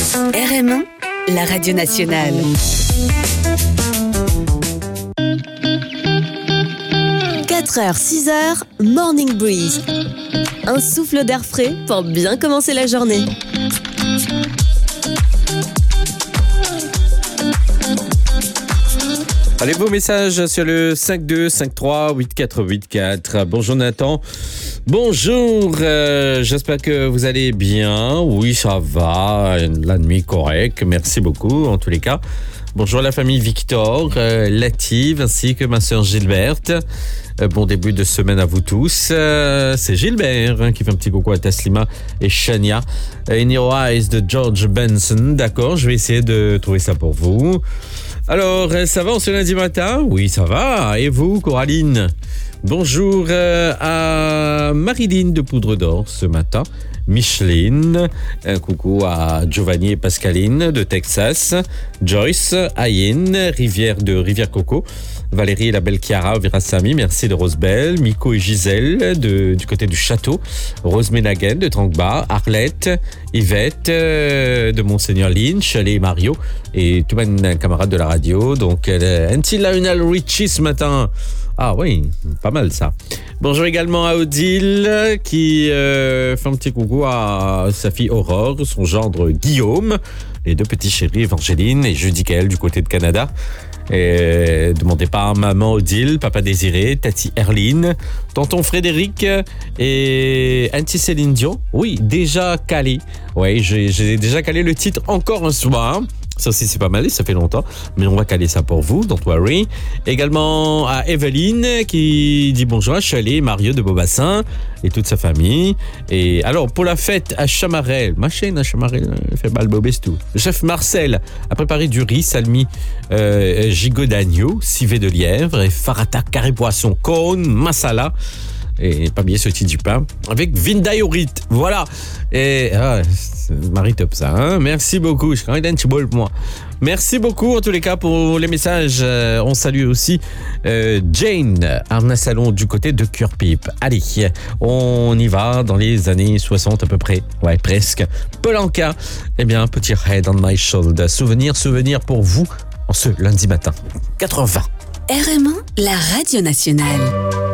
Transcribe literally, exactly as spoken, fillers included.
R M un, la radio nationale. quatre heures, six heures, Morning Breeze. Un souffle d'air frais pour bien commencer la journée. Allez, vos messages sur le cinq deux cinq trois huit quatre huit quatre. Bonjour Nathan. Bonjour, euh, j'espère que vous allez bien. Oui, ça va, la nuit correcte, merci beaucoup en tous les cas. Bonjour à la famille Victor, euh, Lative ainsi que ma sœur Gilberte. Euh, bon début de semaine à vous tous. Euh, c'est Gilbert hein, qui fait un petit coucou à Taslima et Shania. Euh, In Your Eyes de George Benson. D'accord, je vais essayer de trouver ça pour vous. Alors, ça va en ce lundi matin? Oui, ça va. Et vous, Coraline? Bonjour euh, à Marilyn de Poudre d'Or ce matin. Micheline, un coucou à Giovanni et Pascaline de Texas, Joyce, Ayin, Rivière de Rivière Coco, Valérie et la belle Chiara, Virasami, merci de Rosebelle, Miko et Gisèle de, du côté du château, Rose Ménaguen de Trankbar, Arlette, Yvette euh, de Monseigneur Lynch, et Mario et tout un camarade de la radio. Donc, euh, Until Lionel Richie ce matin. Ah oui, pas mal ça. Bonjour également à Odile qui euh, fait un petit coucou à sa fille Aurore, son gendre Guillaume, les deux petits chéris Evangeline et Judicaël du côté de Canada. Et demandez pas à maman Odile, papa Désiré, tati Erline, tonton Frédéric et auntie Céline Dion. Oui, déjà calé. Oui, j'ai, j'ai déjà calé le titre encore un soir. Ça aussi, c'est pas mal et ça fait longtemps. Mais on va caler ça pour vous, don't worry. Également à Evelyne qui dit bonjour à Chalet, Mario de Beaubassin et toute sa famille. Et alors, pour la fête à Chamarel, ma chaîne à Chamarel, fait mal bobestou. Le chef Marcel a préparé du riz, salmi, euh, gigot d'agneau, civet de lièvre et farata, carré poisson, cône, masala. Et pas bien sauté du pain avec vindayorite. Voilà. Et ah, Marie top ça. Hein? Merci beaucoup. Je suis un petit bol pour moi. Merci beaucoup en tous les cas pour les messages. Euh, on salue aussi euh, Jane, un salon du côté de Cure-Pipe. Allez, on y va dans les années soixante à peu près. Ouais, presque. Polanka. Eh bien, petit head on my shoulder. Souvenir, souvenir pour vous en ce lundi matin. quatre-vingts. R M un, la radio nationale.